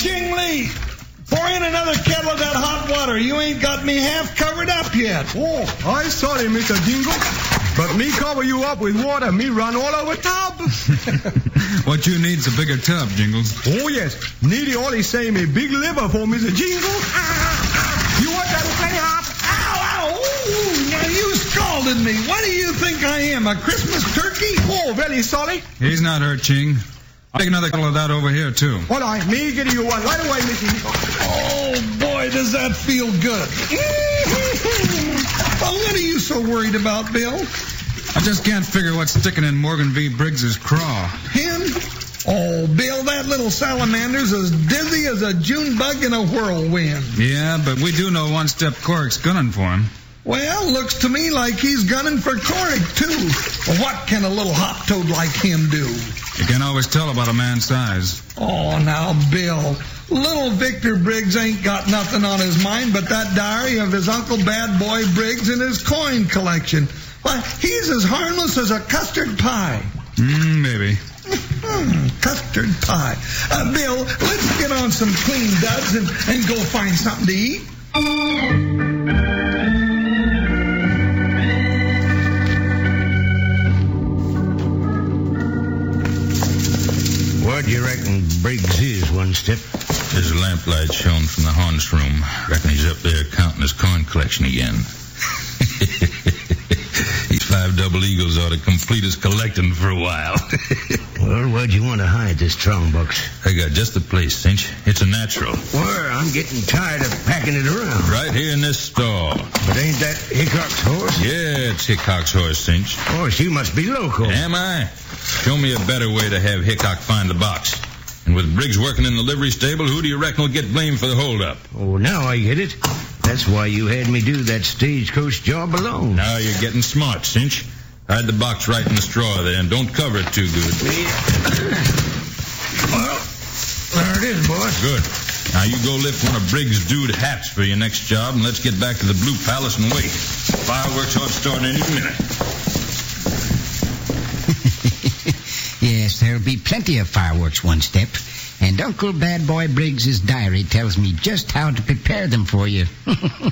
Jingly! Pour in another kettle of that hot water. You ain't got me half covered up yet. Oh, I sorry, Mr. Jingle. But me cover you up with water, me run all over tub. What you need's a bigger tub, Jingles. Oh, yes. Needy only say me big liver for Mr. Jingle. You want that to play hot? Ow, ow! Ooh, now you scalded me. What do you think I am, a Christmas turkey? Oh, very sorry. He's not hurt, Ching. I'll take another kettle of that over here, too. All right, me getting you one right away, Missy. Oh, boy, does that feel good. Well, what are you so worried about, Bill? I just can't figure what's sticking in Morgan V. Briggs's craw. Him? Oh, Bill, that little salamander's as dizzy as a June bug in a whirlwind. Yeah, but we do know One-Step Cork's gunning for him. Well, looks to me like he's gunning for Corrick, too. Well, what can a little hop toad like him do? You can't always tell about a man's size. Oh, now, Bill, little Victor Briggs ain't got nothing on his mind but that diary of his Uncle Bad Boy Briggs and his coin collection. Why, he's as harmless as a custard pie. Maybe. Custard pie. Bill, let's get on some clean duds and go find something to eat. What do you reckon Briggs is, One-Step? There's a lamplight shown from the harness room. Reckon he's up there counting his coin collection again. These 5 double eagles ought to complete his collecting for a while. Well, where'd you want to hide this strong box? I got just the place, Cinch. It's a natural. Where? I'm getting tired of packing it around. Right here in this stall. But ain't that Hickok's horse? Yeah, it's Hickok's horse, Cinch. Horse, you must be local. Am I? Show me a better way to have Hickok find the box. And with Briggs working in the livery stable, who do you reckon will get blamed for the holdup? Oh, now I get it. That's why you had me do that stagecoach job alone. Now you're getting smart, Cinch. Hide the box right in the straw there, and don't cover it too good. Well, there it is, boss. Good. Now you go lift one of Briggs' dude hats for your next job, and let's get back to the Blue Palace and wait. Fireworks ought to start any minute. Yes, there'll be plenty of fireworks, One-Step. And Uncle Bad Boy Briggs's diary tells me just how to prepare them for you.